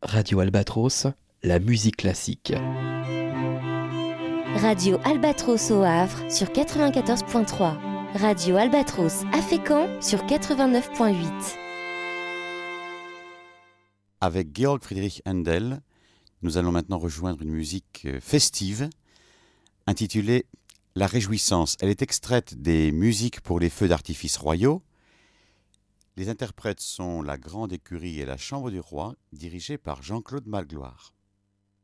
Radio Albatros, la musique classique. Radio Albatros au Havre sur 94.3. Radio Albatros à Fécamp sur 89.8. Avec Georg Friedrich Händel, nous allons maintenant rejoindre une musique festive intitulée La Réjouissance. Elle est extraite des musiques pour les feux d'artifice royaux. Les interprètes sont la Grande Écurie et la Chambre du Roi, dirigées par Jean-Claude Magloire.